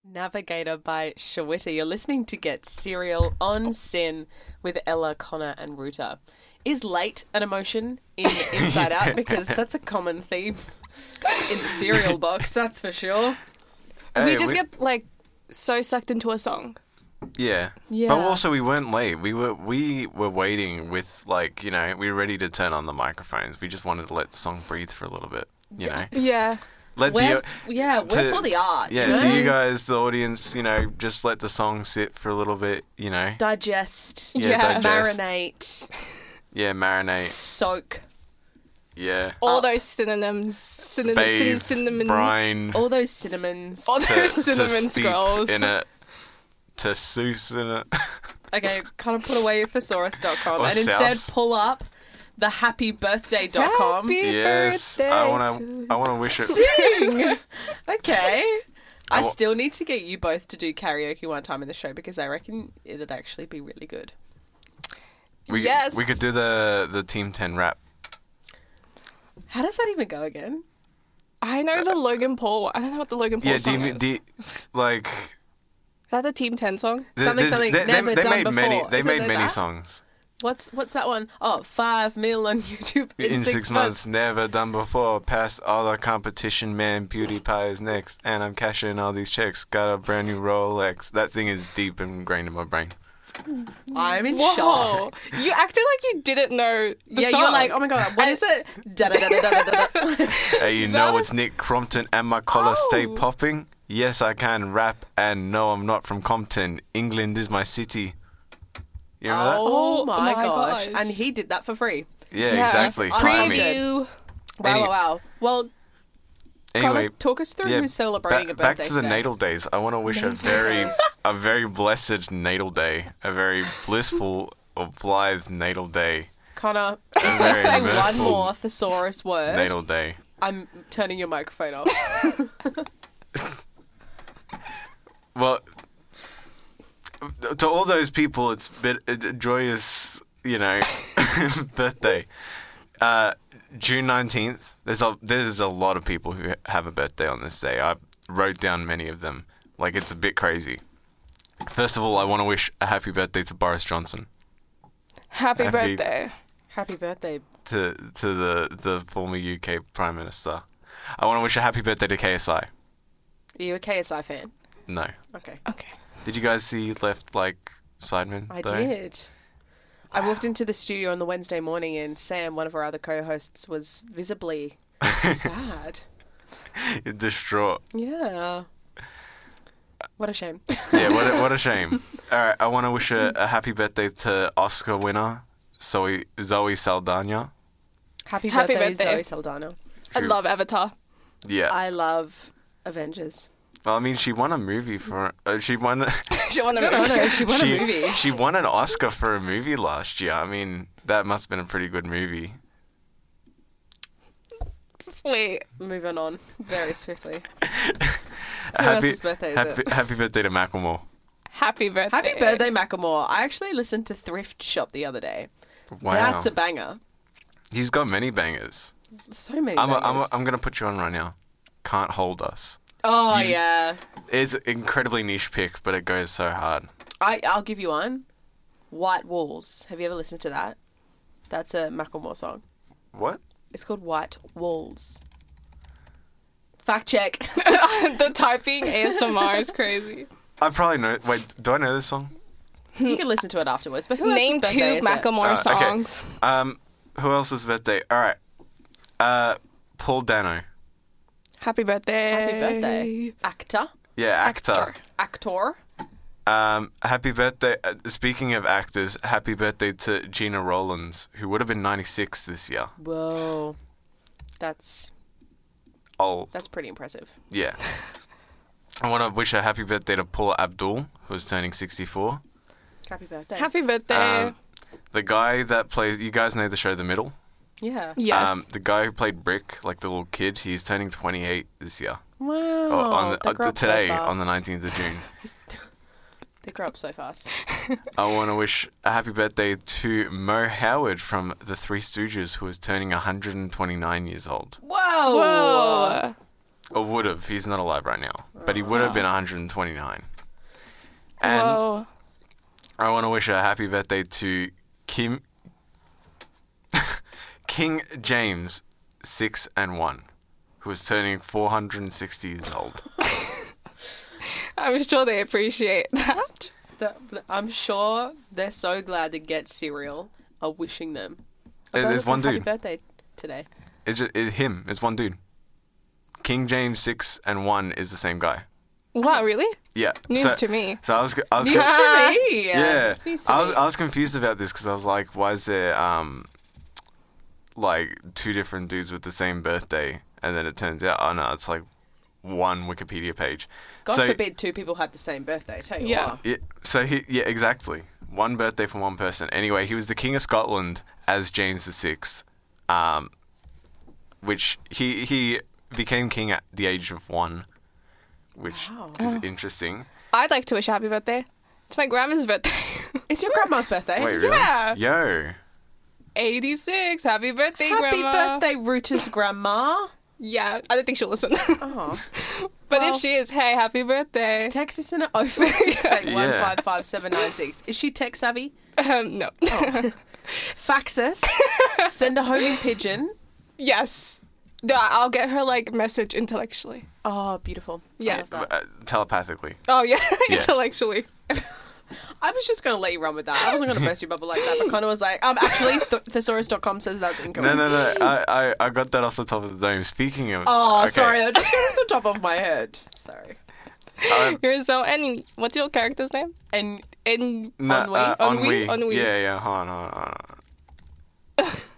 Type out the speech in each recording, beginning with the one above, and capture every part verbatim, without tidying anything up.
Navigator by Shawita. You're listening to Get Serial on Sin with Ella, Connor and Ruta. Is late an emotion in Inside Out? Because that's a common theme in the cereal box, that's for sure. Hey, we just we- get, like, so sucked into a song. Yeah. Yeah. But also we weren't late. We were we were waiting with, like, you know, we were ready to turn on the microphones. We just wanted to let the song breathe for a little bit, you know. Yeah. Let We're, the yeah, we're to- for the art. Yeah, you know? to you guys, the audience, you know, just let the song sit for a little bit, you know. Digest, Yeah, Yeah. digest. marinate, Yeah, marinate. soak. Yeah. All Oh. those synonyms. Synonyms. Bathe, cinnamon. brine. All those cinnamons. All to, those to cinnamon steep scrolls. in it. To souse in it. Okay, kind of put away your thesaurus dot com Or and instead souse. pull up the happy birthday dot com. Happy Yes, birthday I want to to. I want to wish it. Sing! Okay. I I wa- still need to get you both to do karaoke one time in the show because I reckon it'd actually be really good. We, Yes. we could do the the Team Ten rap. How does that even go again? I know the Logan Paul. I don't know what the Logan Paul Yeah, do song you, is. do you, like Is that the Team ten song? th- Something, there's- something they, never they, they done made many. before. They Is it made like many that? songs What's what's that one? Oh, five mil on YouTube in, in, six, months. Never done before. Past all our competition, man. PewDiePie is next, and I'm cashing all these checks. Got a brand new Rolex. That thing is deep and ingrained in my brain. I'm in Whoa! shock. You acted like you didn't know the Yeah, song. you're like, oh my god, what is it? Da da da da da da da. Hey, you That know was- it's Nick Crompton and my collar stay Oh. popping. Yes, I can rap, and no, I'm not from Compton. England is my city. You remember that? Oh, Oh my, my gosh. gosh. And he did that for free. Yeah, Yeah. exactly. I I mean, Preview. Wow, Any- wow, wow. Well, anyway, Connor, talk us through yeah, who's celebrating ba- a birthday back to the today. natal days. I want to wish a very, a very blessed natal day, a very blissful or blithe natal day, Connor, a if you very say one mirthful more thesaurus word, natal day. I'm turning your microphone off. Well, to all those people, it's been a joyous, you know, birthday. Uh, June nineteenth. There's a there's a lot of people who have a birthday on this day. I wrote down many of them. Like, it's a bit crazy. First of all, I want to wish a happy birthday to Boris Johnson, Happy, Happy- birthday. Happy birthday. to to the the former U K Prime Minister. I want to wish a happy birthday to K S I. Are you a K S I fan? No. Okay. Okay. Did you guys see Left Like Sidemen? I though? did. I walked into the studio on the Wednesday morning and Sam, one of our other co-hosts, was visibly sad. Distraught. Yeah. What a shame. Yeah, what a, what a shame. All right, I want to wish a, a happy birthday to Oscar winner Zoe Zoe Saldana. Happy, Happy birthday, birthday. Zoe Saldana. I Who- love Avatar. Yeah. I love Avengers. Well, I mean, she won a movie for. Uh, she won. She won a Good on movie. her. She won she, a movie. She won an Oscar for a movie last year. I mean, that must have been a pretty good movie. Wait. Moving on very swiftly. happy, else's birthday is happy, it? happy birthday to Macklemore. Happy birthday. Happy birthday, Macklemore. I actually listened to Thrift Shop the other day. Wow. That's a banger. He's got many bangers. So many I'm, a, bangers. I'm, a, I'm going to put you on right now. Can't Hold Us. oh, you- yeah. It's an incredibly niche pick, but it goes so hard. I, I'll give you one. White Walls. Have you ever listened to that? That's a Macklemore song. What? It's called White Walls. Fact check. The typing A S M R is crazy. I probably know. Wait, do I know this song? You can listen to it afterwards. But who else's Name birthday two is it? Macklemore Uh, okay. songs. Um, who else's birthday? All right. Uh, Paul Dano. Happy birthday. Happy birthday. Actor. Yeah, actor. Actor. Um, happy birthday. Uh, speaking of actors, happy birthday to Gina Rollins, who would have been ninety-six this year. Whoa. That's Oh, that's pretty impressive. yeah. I want to wish a happy birthday to Paul Abdul, who's turning sixty-four. Happy birthday. Happy birthday. Um, the guy that plays, you guys know the show The Middle? Yeah. yes. Um, the guy who played Brick, like the little kid, he's turning twenty-eight this year. Wow. Or on the, they uh, grow up so today, fast. on the nineteenth of June. They grow up so fast. I want to wish a happy birthday to Mo Howard from The Three Stooges, who is turning one hundred twenty-nine years old. Whoa. Whoa. Or would have. He's not alive right now. but he would have Oh. been one hundred twenty-nine. And Whoa. I want to wish a happy birthday to Kim King James six and one, who is turning four hundred sixty years old. I'm sure they appreciate that. The, the- I'm sure they're so glad to get cereal are wishing them. a It- birthday- it's one happy dude. birthday today. It's just it, him. It's one dude. King James six and one is the same guy. Wow, really? Yeah. News so, to me. So I was I was News Yeah. to me. yeah. It's news to I was me. I was confused about this because I was like, why is there um like two different dudes with the same birthday? And then it turns out, oh no, it's like one Wikipedia page. God so, forbid two people have the same birthday. Tell you Yeah. what. Yeah, so he, yeah, exactly. One birthday for one person. Anyway, he was the King of Scotland as James the Sixth, um, which he he became king at the age of one, which Wow. is interesting. I'd like to wish a happy birthday. It's my grandma's birthday. It's your grandma's birthday. Wait, Did you- really? Yeah. Yo, eighty-six. Happy birthday, Happy grandma. birthday, Ruta's grandma. Yeah, I don't think she'll listen. Oh. But Well- if she is, hey, happy birthday. Text us in at oh four six eight one five five seven nine six. Is she tech savvy? Um, no. Fax us. Send a homing pigeon. Yes. No, I'll get her, like, message intellectually. Oh, beautiful. I Yeah. love that. uh, telepathically. Oh, yeah, Yeah. intellectually. I was just going to let you run with that. I wasn't going to burst your bubble like that, but Connor was like, um, actually, th- thesaurus dot com says that's incorrect. No, no, no. I, I, I got that off the top of the dome. Speaking of, Oh, okay, sorry. That just got off the top of my head. Sorry. um, You're so, and what's your character's name? And In no, Ennui? uh, Ennui? ennui. Ennui. Yeah, yeah. Hold on, hold on, hold on.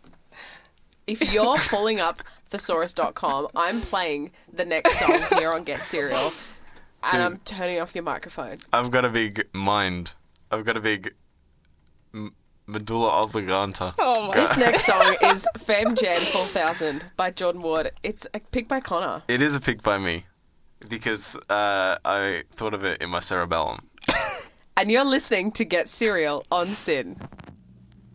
if you're pulling up thesaurus dot com, I'm playing the next song here on Get Serial. And Dude. I'm turning off your microphone. I've got a big mind. I've got a big m- medulla oblongata. Oh, my This next song is FemGen four thousand by Jordan Ward. It's a pick by Connor. It is a pick by me because uh, I thought of it in my cerebellum. And you're listening to Get Serial on Sin.